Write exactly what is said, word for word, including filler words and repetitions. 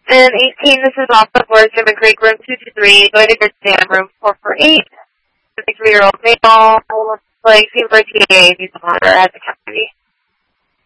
And eighteen, this is also for Jim and Craig, room two two three, going to good stand, room four four eight, fifty-three-year-old male, playing fever T A, needs a monitor at the county.